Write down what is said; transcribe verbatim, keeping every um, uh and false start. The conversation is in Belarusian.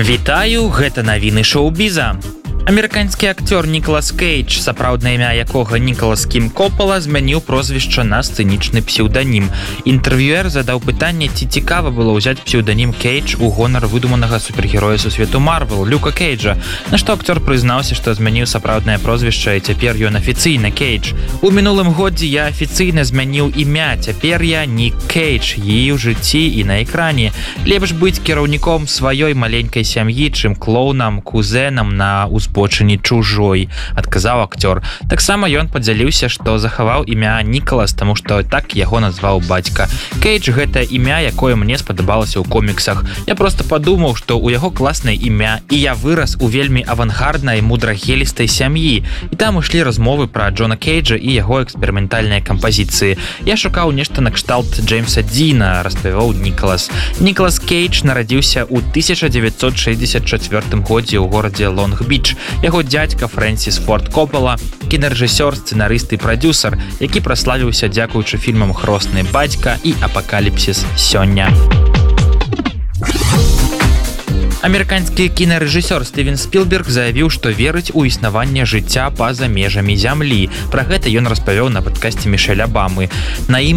Вітаю, гэта навіны шоу-біза. Амерыканскі акцёр Нікалас Кейдж, сапраўднае імя якога Нікалас Кім Коппала, змяніў прозвішча на сцэнічны псеўданім. Інтэрв'юер задаў пытанне, ці цікава было ўзяць псеўданім Кейдж у гонар выдуманага супергероя сусвету Марвел, Люка Кейджа, на што акцёр прызнаўся, што змяніў сапраўднае прозвішча, і цяпер ён афіцыйна Кейдж. У мінулым годзе я афіцыйна змяніў імя, цяпер я Нік Кейдж, і ў жыцці, і на экране. Лепш быць кіраўніком сваёй маленькай сям'і, чым клоунам, кузэнам на узбочыне чужой, адказаў акцёр. Таксама ён падзяліўся, што захаваў імя Нікалас, таму што так яго назваў бацька. Кейдж — гэта імя, якое мне спадабалася ў коміксах. Я проста падумаў, што ў яго класнае імя, і я вырас у вельмі авангарднай, мудрагелістай сям'і. І там ішлі размовы пра Джона Кейджа і яго эксперыментальныя кампазіцыі. Я шукаў нешта накшталт Джеймса Діна, распавёў Нікалас. Нікалас Кейдж нарадзіўся ў тысяча дзевяцьсот шэсцьдзесят чацвёртым годзе ў горадзе Лонг-Біч. Яго дзядзька Фрэнсіс Форд Коппала, кінарэжысёр, сцэнарыст і прадзюсар, які праславіўся дзякуючы фільмам «Хросны бацька» і «Апакаліпсіс сёння». Амерыканскі кінарэжысёр Стывен Спілберг заявіў, што верыць у існаванне жыцця па-за межамі зямлі. Пра гэта ён распавёў на падкасце Мішэль Абамы. На ім